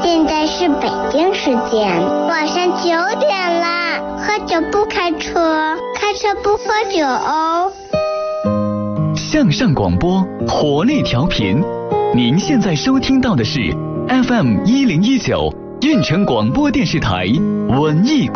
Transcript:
现在是北京时间晚上9点啦，喝酒不开车，开车不喝酒哦。 向上广播，活力调频，您现在收听到的是 FM 1019运城广播电视台文艺